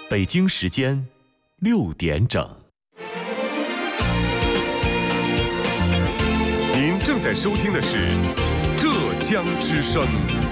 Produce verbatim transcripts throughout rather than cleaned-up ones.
北京时间六点整。 您正在收听的是浙江之声。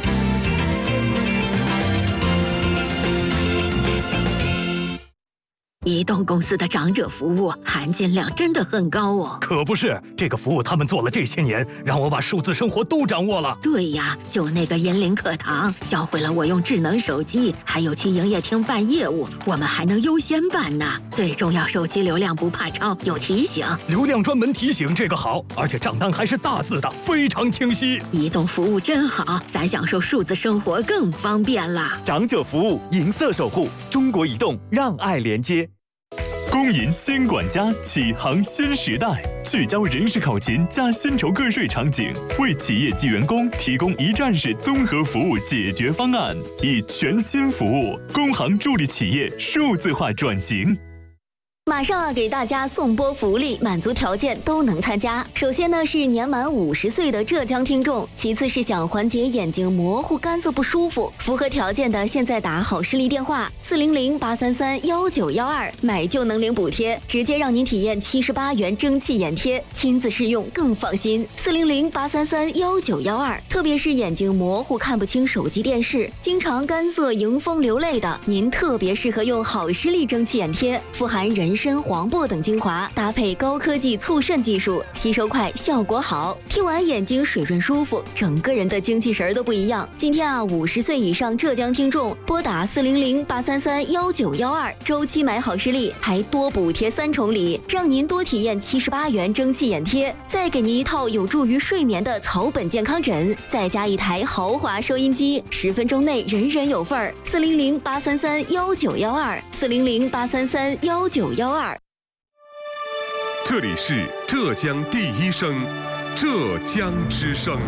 移动公司的长者服务含金量真的很高哦。 可不是，这个服务他们做了这些年，让我把数字生活都掌握了。 对呀，就那个银领课堂，教会了我用智能手机，还有去营业厅办业务，我们还能优先办呢。最重要，手机流量不怕超，有提醒。 流量专门提醒，这个好，而且账单还是大字的，非常清晰。 移动服务真好，咱享受数字生活更方便了。 长者服务，银色守护，中国移动让爱连接。 公银新管家启航新时代，聚焦人事考勤加薪酬个税场景，为企业及员工提供一站式综合服务解决方案，以全新服务，工行助力企业数字化转型。 马上啊，给大家送波福利，满足条件都能参加。首先呢是年满五十岁的浙江听众，其次是想缓解眼睛模糊、干涩不舒服，符合条件的现在打好视力电话四零零八三三幺九幺二，买就能领补贴，直接让您体验七十八元蒸汽眼贴，亲自试用更放心。四零零八三三幺九幺二，特别是眼睛模糊、看不清手机电视，经常干涩、迎风流泪的，您特别适合用好视力蒸汽眼贴，富含人参、黄柏等精华，搭配高科技促渗技术，吸收快，效果好，贴完眼睛水润舒服，整个人的精气神都不一样。今天啊，五十岁以上浙江听众拨打四零零八三三幺九幺二，周期买好视力，还多补贴三重礼，让您多体验七十八元蒸汽眼贴，再给您一套有助于睡眠的草本健康枕，再加一台豪华收音机，十分钟内人人有份儿。四零零八三三幺九幺二，四零零八三三幺九幺二。 这里是浙江第一声，浙江之声。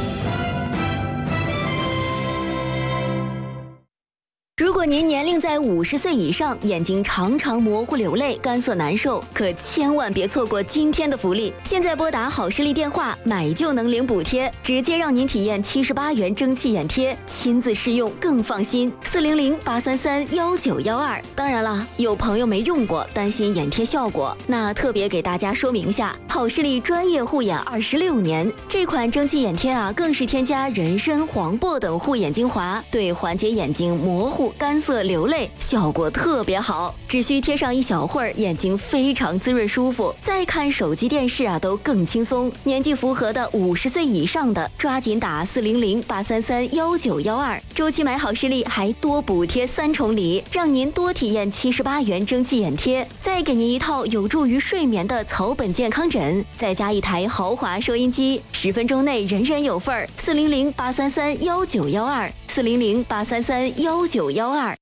如果您年龄在五十岁以上，眼睛常常模糊流泪、干涩难受，可千万别错过今天的福利！现在拨打好视力电话，买就能领补贴，直接让您体验七十八元蒸汽眼贴，亲自试用更放心。四零零八三三幺九幺二。当然了，有朋友没用过，担心眼贴效果，那特别给大家说明一下，好视力专业护眼二十六年，这款蒸汽眼贴啊，更是添加人参、黄柏等护眼精华，对缓解眼睛模糊、干涩流泪效果特别好，只需贴上一小会儿，眼睛非常滋润舒服，再看手机电视啊都更轻松。年纪符合的五十岁以上的，抓紧打四零零八三三幺九幺二，周期买好视力还多补贴三重礼，让您多体验七十八元蒸汽眼贴，再给您一套有助于睡眠的草本健康枕，再加一台豪华收音机，十分钟内人人有份儿。四零零八三三幺九幺二，四零零八三三幺九幺二。